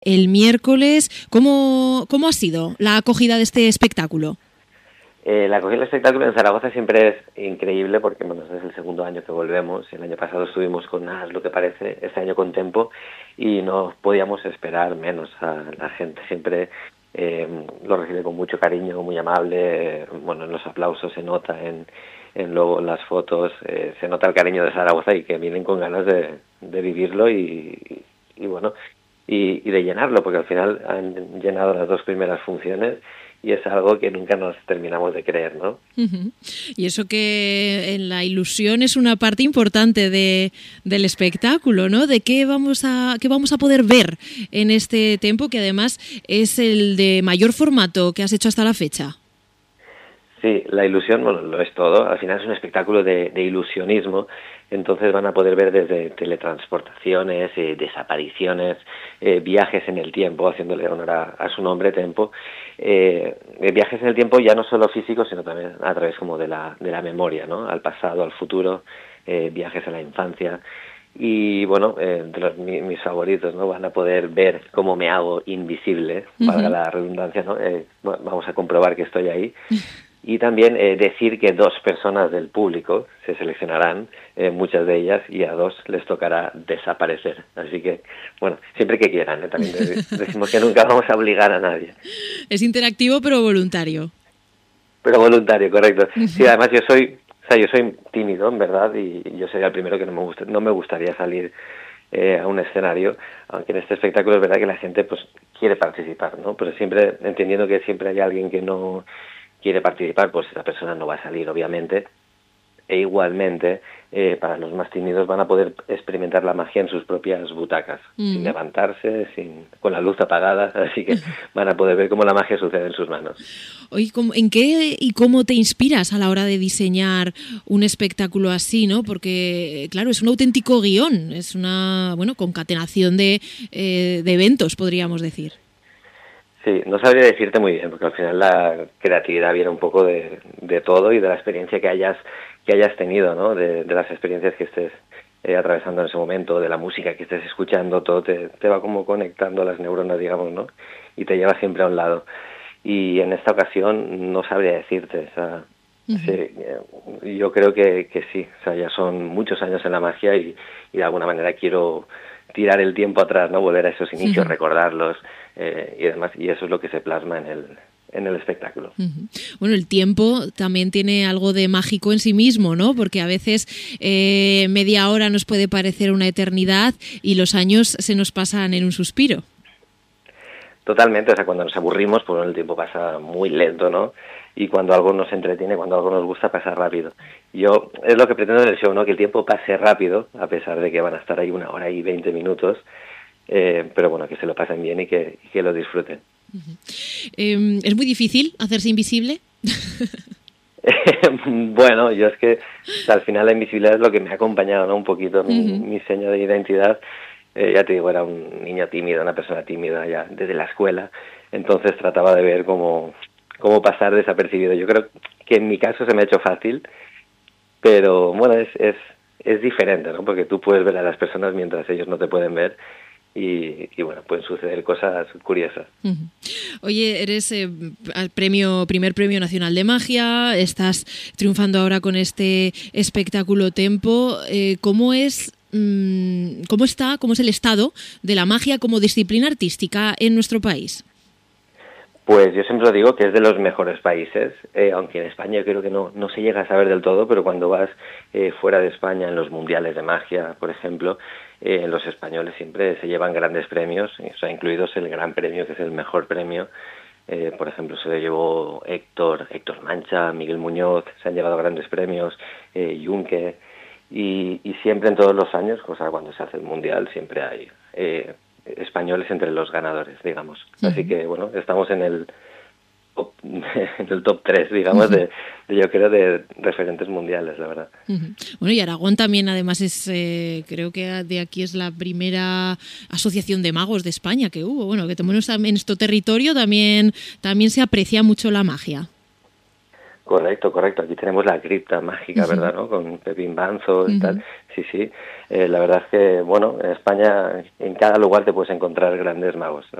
el miércoles. ¿Cómo ha sido la acogida de este espectáculo? La acogida del espectáculo en Zaragoza siempre es increíble porque bueno, es el segundo año que volvemos. El año pasado estuvimos con Haz lo que parece, este año con Tempo, y no podíamos esperar menos. A la gente siempre lo recibe con mucho cariño, muy amable. Bueno, en los aplausos se nota, en luego en las fotos se nota el cariño de Zaragoza y que vienen con ganas de vivirlo y bueno, y de llenarlo, porque al final han llenado las dos primeras funciones. Y es algo que nunca nos terminamos de creer, ¿no? Uh-huh. Y eso que en la ilusión es una parte importante del espectáculo, ¿no? De qué vamos a poder ver en este Tempo, que además es el de mayor formato que has hecho hasta la fecha. Sí, la ilusión, bueno, lo es todo. Al final es un espectáculo de ilusionismo. Entonces van a poder ver desde teletransportaciones, desapariciones, viajes en el tiempo, haciéndole honor a su nombre, Tempo. Viajes en el tiempo ya no solo físicos, sino también a través como de la memoria, ¿no? Al pasado, al futuro, viajes a la infancia. Y bueno, mis favoritos, ¿no? Van a poder ver cómo me hago invisible, valga la redundancia, ¿no? Vamos a comprobar que estoy ahí. Y también decir que 2 personas del público se seleccionarán, muchas de ellas, y a 2 les tocará desaparecer. Así que, bueno, siempre que quieran, también decimos que nunca vamos a obligar a nadie. Es interactivo pero voluntario. Pero voluntario, correcto. Sí, además yo soy tímido, en verdad, y yo sería el primero que no me gustaría salir a un escenario, aunque en este espectáculo es verdad que la gente pues quiere participar, ¿no? Pero siempre entendiendo que siempre hay alguien que no quiere participar, pues esa persona no va a salir, obviamente. E igualmente, para los más tímidos van a poder experimentar la magia en sus propias butacas, sin levantarse, con la luz apagada, así que van a poder ver cómo la magia sucede en sus manos. Oye, ¿en qué y cómo te inspiras a la hora de diseñar un espectáculo así, ¿no? Porque, claro, es un auténtico guión, es una, bueno, concatenación de eventos, podríamos decir. Sí, no sabría decirte muy bien, porque al final la creatividad viene un poco de todo y de la experiencia que hayas tenido, ¿no? De las experiencias que estés atravesando en ese momento, de la música que estés escuchando, todo te va como conectando a las neuronas, digamos, ¿no? Y te lleva siempre a un lado. Y en esta ocasión no sabría decirte, o sea, sí, yo creo que sí, o sea, ya son muchos años en la magia y de alguna manera quiero tirar el tiempo atrás, ¿no? Volver a esos inicios, recordarlos y demás, y eso es lo que se plasma en el espectáculo. Bueno, el tiempo también tiene algo de mágico en sí mismo, ¿no? Porque a veces media hora nos puede parecer una eternidad y los años se nos pasan en un suspiro. Totalmente, o sea, cuando nos aburrimos, pues el tiempo pasa muy lento, ¿no? Y cuando algo nos entretiene, cuando algo nos gusta, pasa rápido. Yo, es lo que pretendo en el show, ¿no? Que el tiempo pase rápido, a pesar de que van a estar ahí 1 hora y 20 minutos, pero bueno, que se lo pasen bien y que lo disfruten. ¿Es muy difícil hacerse invisible? Bueno, yo es que al final la invisibilidad es lo que me ha acompañado, ¿no? Un poquito mi seña de identidad. Ya te digo, era un niño tímido, una persona tímida ya desde la escuela, entonces trataba de ver cómo pasar desapercibido. Yo creo que en mi caso se me ha hecho fácil, pero bueno, es diferente, ¿no? Porque tú puedes ver a las personas mientras ellos no te pueden ver y bueno, pueden suceder cosas curiosas. Oye, eres primer premio nacional de magia, estás triunfando ahora con este espectáculo Tempo. ¿Cómo es el estado de la magia como disciplina artística en nuestro país? Pues yo siempre lo digo que es de los mejores países, aunque en España yo creo que no se llega a saber del todo, pero cuando vas fuera de España en los mundiales de magia, por ejemplo, los españoles siempre se llevan grandes premios, o sea, incluidos el gran premio, que es el mejor premio. Por ejemplo, se lo llevó Héctor Mancha, Miguel Muñoz, se han llevado grandes premios, Yunque, y siempre en todos los años, o sea, cuando se hace el mundial, siempre hay españoles entre los ganadores, digamos. Así que, bueno, estamos en el top 3, digamos, yo creo, de referentes mundiales, la verdad. Bueno, y Aragón también, además, creo que de aquí es la primera asociación de magos de España que hubo. Bueno, que en este territorio también se aprecia mucho la magia. Correcto, correcto. Aquí tenemos la cripta mágica, ¿verdad? ¿No? Con Pepín Banzo y tal. Sí, sí. La verdad es que, bueno, en España, en cada lugar te puedes encontrar grandes magos.